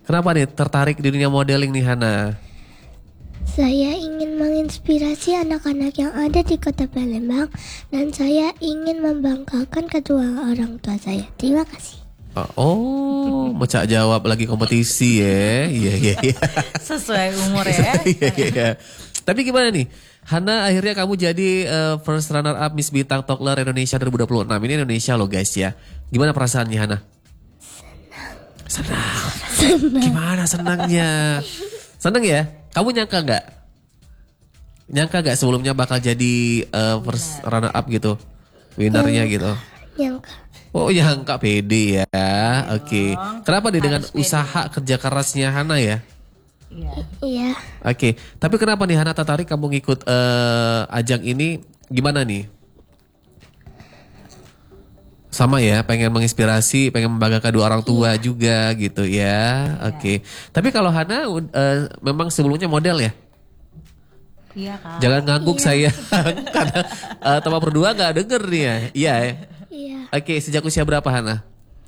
Kenapa nih tertarik di dunia modeling nih Hana? Saya ingin menginspirasi anak-anak yang ada di kota Palembang dan saya ingin membanggakan kedua orang tua saya. Terima kasih. Oh, mau Cak jawab lagi kompetisi ya. Iya. Sesuai umur ya. Iya. Tapi gimana nih? Hana akhirnya kamu jadi first runner up Miss Bintang Toddler Indonesia 2026. Ini Indonesia loh guys ya. Gimana perasaannya Hana? Senang. Gimana senangnya? Senang ya? Kamu nyangka nggak? Nyangka nggak sebelumnya bakal jadi first runner up gitu? Winnernya gitu? Nyangka. Oh nyangka pede ya. Oke. Kenapa nih dengan usaha kerja kerasnya Hana ya? Iya. Oke, tapi kenapa nih Hana tertarik kamu ngikut ajang ini? Gimana nih? Sama ya, pengen menginspirasi, pengen membanggakan kedua orang tua juga gitu ya. Oke. Tapi kalau Hana memang sebelumnya model ya? Iya Kak. Jangan ngangguk saya. Karena teman berdua gak denger nih ya. Iya ya. Iya. Oke, sejak usia berapa Hana?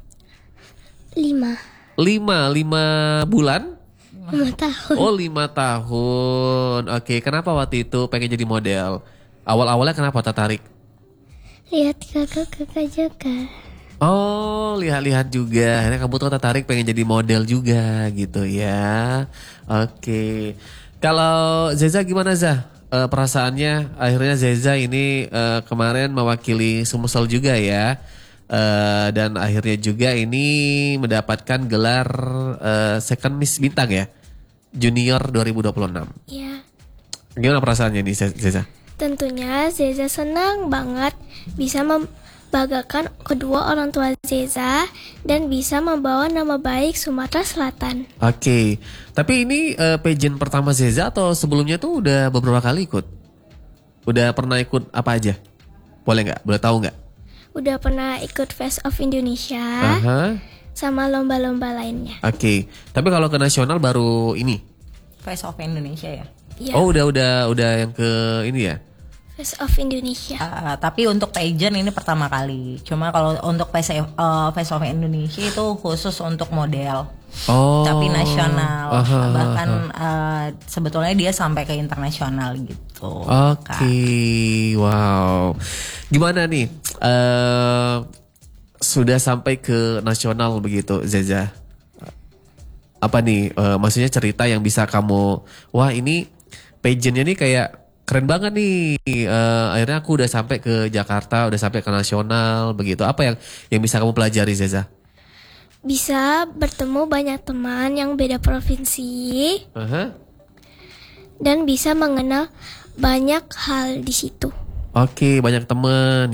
5 5 bulan? 5 tahun. Oh 5 tahun. Oke, kenapa waktu itu pengen jadi model? Awal-awalnya kenapa tertarik? Lihat kakak-kakak juga. Oh lihat-lihat juga. Akhirnya kamu tuh tertarik pengen jadi model juga gitu ya. Oke. Kalau Zeza gimana Zah? Perasaannya akhirnya Zeza ini kemarin mewakili Sumsel juga ya. Dan akhirnya juga ini mendapatkan gelar Second Miss Bintang ya. Junior 2026. Iya. Gimana perasaannya nih Zeza? Tentunya Zeza senang banget bisa membanggakan kedua orang tua Zeza dan bisa membawa nama baik Sumatera Selatan. Oke. Tapi ini pageant pertama Zeza atau sebelumnya tuh udah beberapa kali ikut? Udah pernah ikut apa aja? Boleh nggak? Boleh tahu nggak? Udah pernah ikut Face of Indonesia Aha. sama lomba-lomba lainnya. Oke. Tapi kalau ke nasional baru ini. Face of Indonesia ya. Iya. Oh, udah yang ke ini ya. Face of Indonesia. Tapi untuk pageant ini pertama kali. Cuma kalau untuk Face of Indonesia itu khusus untuk model. Oh. Tapi nasional. Aha, Bahkan sebetulnya dia sampai ke internasional gitu. Oke. Wow. Gimana nih? Sudah sampai ke nasional begitu Zeza. Apa nih maksudnya cerita yang bisa kamu, wah ini pageantnya nih kayak keren banget nih. Akhirnya aku udah sampai ke Jakarta, udah sampai ke nasional begitu. Apa yang bisa kamu pelajari Zeza? Bisa bertemu banyak teman yang beda provinsi Aha. dan bisa mengenal banyak hal di situ. Oke, banyak teman